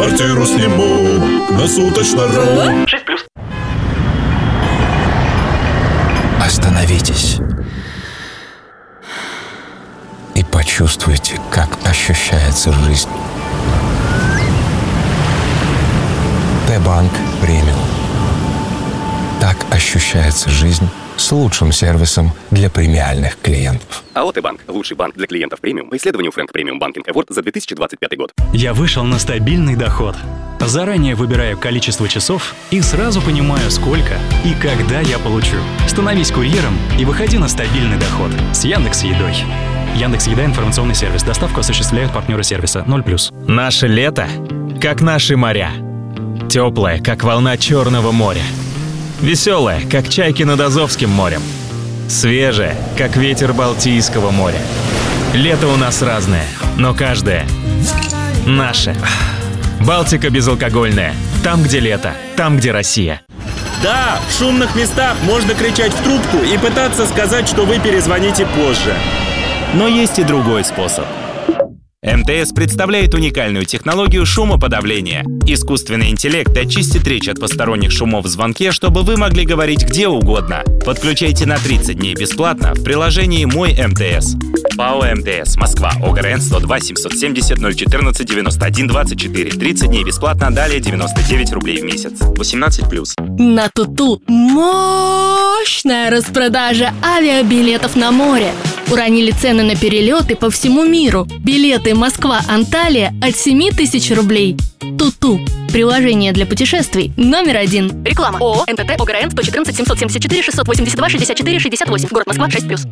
Квартиру сниму на суточно.ру. 6+. Остановитесь и почувствуйте, как ощущается жизнь. Т-банк премиум. Так ощущается жизнь с лучшим сервисом для премиальных клиентов. АО Т-банк. Лучший банк для клиентов премиум по исследованию Frank Premium Banking Award за 2025 год. Я вышел на стабильный доход. Заранее выбираю количество часов и сразу понимаю, сколько и когда я получу. Становись курьером и выходи на стабильный доход с Яндекс.Едой. Яндекс.Еда — информационный сервис. Доставку осуществляют партнеры сервиса 0+. Наше лето, как наши моря. Теплое, как волна Черного моря. Веселое, как чайки над Азовским морем. Свежее, как ветер Балтийского моря. Лето у нас разное, но каждое наше. Балтика безалкогольная. Там, где лето, там, где Россия. Да, в шумных местах можно кричать в трубку и пытаться сказать, что вы перезвоните позже. Но есть и другой способ. МТС представляет уникальную технологию шумоподавления. Искусственный интеллект очистит речь от посторонних шумов в звонке, чтобы вы могли говорить где угодно. Подключайте на 30 дней бесплатно в приложении «Мой МТС». ПАО МТС, Москва, ОГРН 102 770 014 91 24. 30 дней бесплатно, далее 99 рублей в месяц. 18+. На Туту мощная распродажа авиабилетов на море. Уронили цены на перелеты по всему миру. Билеты Москва-Анталия от 7 тысяч рублей. Туту. Приложение для путешествий номер 1. Реклама. ООО НТТ ОГРН 114 774 682 64 68. Город Москва 6+.